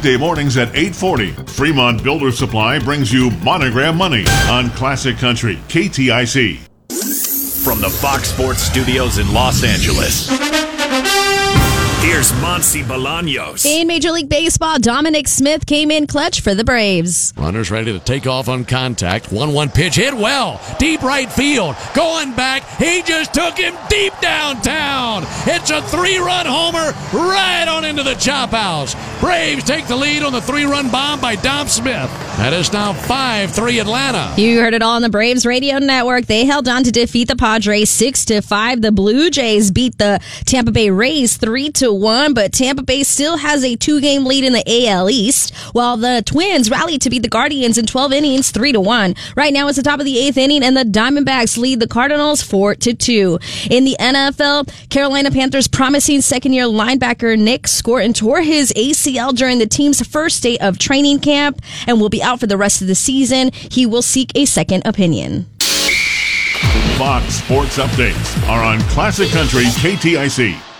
weekday mornings at 8:40. Fremont Builder Supply brings you Monogram Money on Classic Country KTIC. From the Fox Sports Studios in Los Angeles, here's Monty Bolaños. In Major League Baseball, Dominic Smith came in clutch for the Braves. Runners ready to take off on contact. 1-1 pitch hit well. Deep right field. Going back. He just took him deep downtown. It's a 3-run homer right on into the chop house. Braves take the lead on the 3-run bomb by Dom Smith. That is now 5-3 Atlanta. You heard it all on the Braves Radio Network. They held on to defeat the Padres 6-5. The Blue Jays beat the Tampa Bay Rays 3-1, but Tampa Bay still has a 2-game lead in the AL East, while the Twins rallied to beat the Guardians in 12 innings 3-1. Right now it's the top of the 8th inning, and the Diamondbacks lead the Cardinals 4-2. In the NFL, Carolina Panthers promising second-year linebacker Nick Scorton tore his ACL during the team's first day of training camp and will be out for the rest of the season. He will seek a second opinion. Fox Sports Updates are on Classic Country KTIC.